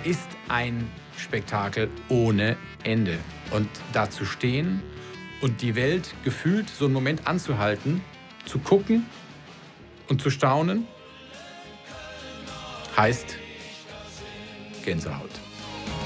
ist ein Spektakel ohne Ende. Und da zu stehen und die Welt gefühlt so einen Moment anzuhalten, zu gucken und zu staunen, heißt Gänsehaut.